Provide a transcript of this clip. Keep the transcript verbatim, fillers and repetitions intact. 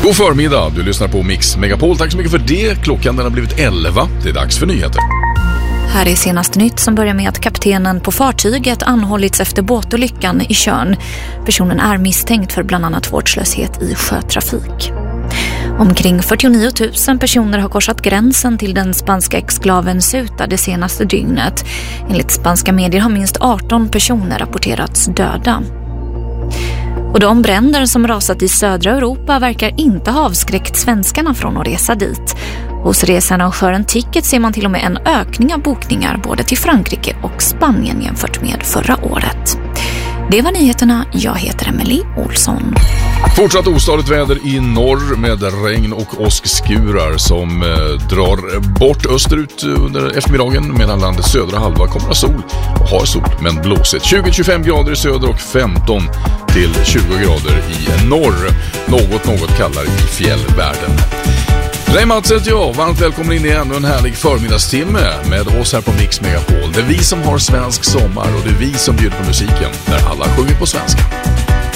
God förmiddag, du lyssnar på Mix Megapol. Tack så mycket för det. Klockan den har blivit elva. Det är dags för nyheter. Här är senaste nytt som börjar med att kaptenen på fartyget anhållits efter båtolyckan i Tjörn. Personen är misstänkt för bland annat vårdslöshet i sjötrafik. Omkring fyrtionio tusen personer har korsat gränsen till den spanska exklaven Ceuta det senaste dygnet. Enligt spanska medier har minst arton personer rapporterats döda. Och de bränder som rasat i södra Europa verkar inte ha avskräckt svenskarna från att resa dit. Hos researrangören Ticket ser man till och med en ökning av bokningar både till Frankrike och Spanien jämfört med förra året. Det var nyheterna. Jag heter Emily Olsson. Fortsatt ostadigt väder i norr med regn och åskskurar som eh, drar bort österut under eftermiddagen, medan landets södra halva kommer att ha sol och har sol men blåsigt. tjugo till tjugofem grader i söder och femton till tjugo grader i norr. Något något kallare i fjällvärlden. Ray Mats heter jag, varmt välkommen in i ännu en härlig förmiddagstimme med oss här på Mix Megapol. Det är vi som har svensk sommar och det är vi som bjuder på musiken där alla sjunger på svenska.